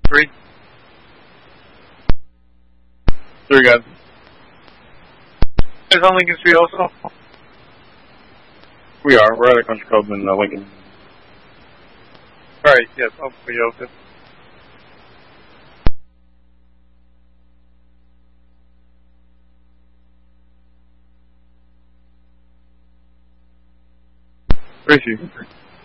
Three. Three guys. Is on Lincoln Street also? We are. We're at a country club in Lincoln. Alright, yes, I'll put you open. Tracy.